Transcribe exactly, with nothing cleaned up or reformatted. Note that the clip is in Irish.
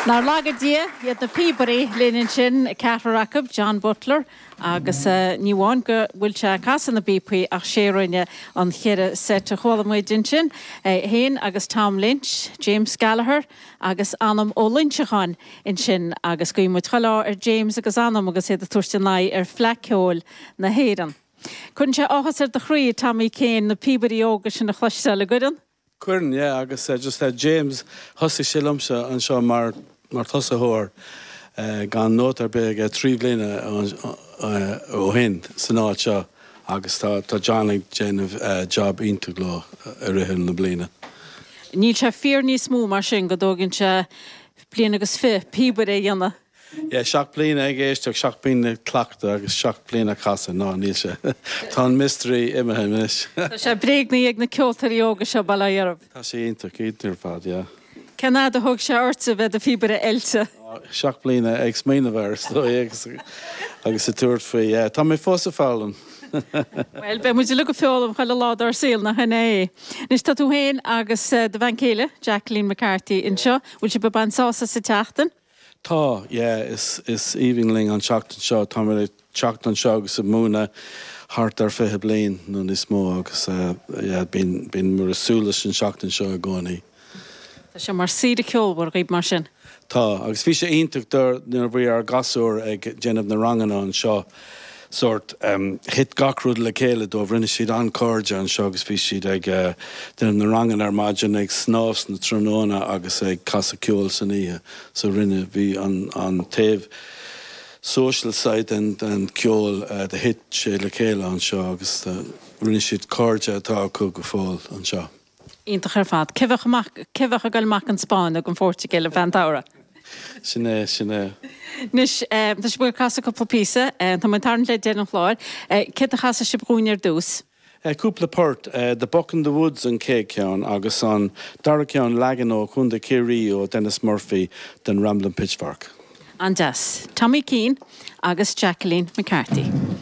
Nar lagadia yet the Peabody Linen Chin Cataracab John Butler agus uh, Níháin go bhfuil casan na B P ach séróine an chéire set a chhualamid din sin Hain agus Tom Lynch, James Gallagher agus Anam ó Lynchachan in sin agus goimú chalá ar James agus Anam agus héad a tuairte nai ar fleiciol na héan. Cún sé áchas ar de chrí Tommy Kane na Peabody óga sin na chluiste le godan? Cuireann, yeah, agus uh, just uh, James thosaigh sé liomsa an seo mar mar thosa thóir uh, gan nót ar beag uh, trí bbliana ó hin san áit seo agus tá tá John ag déanamh uh, job iontu gló ar rihin na bliana. Níl sé fíor níos mú mar sin go dógann sé bliana agus fi Peabody dhéanamh. Yeah, seach bliana ag éisteach seach bliana clachta agus seach bliana casa ná níl sé. Tá an mystery imethe minis. Tá sé bréagnaí ag na ceoltarí óga seo bailá dhearbh. Tá sé ionach idir fad, yeah. Cená a thug sé orta bheith a Peabody eilte. Seach bliana ag smaoine bhar agus agus a tuairt faoi. Yeah, tá mé fós a fálam. Well, be muidir lu go feálam chuile lád ar síl na hena. Nis tá tú hain agus uh, de bhain céile, Jacqueline McCarthy in seo, bhfuil si be ban sása sa teachtain? Tá, yeah, is is evenling an seachtain seo, tá mar seachtain seo agus a múna hart ar fithe bliain nó níos mó agus uh, yeah, bín bín mar a súlas an seachtain seo a gcónaí. Tá sé mar siad a ceolbar gaib mar sin. Tá, agus bhí sé ionach dar nar bhí ar gasúr ag déanamh na ranganna an seo sort um, hit gachrúd le céile dó rinne siad an cóide an seo agus bhí siad ag uh, déanamh na rangan ar maidin ag snáfs na tróna agus ag casa ceol san ihe. So rinne bhí an, an taobh social side and, and ceol uh, de hit sé le céile an seo agus uh, rinne siad cóide atá acu go fáil an seo. Ionach ar fad. Cefach a gael mac an Spáin ag an Portugal a Fantaura? Sinné, sinné. Nis, tá sé búir casa cúpla písa, tá man tarn le déanam chláir. Cé a chasa sé brúin ar dús? Cúpla port, the Buck in the Woods an cé ceann agus an dara ceann legan ó chun de Kerry ó Dennis Murphy den Ramblin' Pitchfork. An das, Tommy Keane agus Jacqueline McCarthy.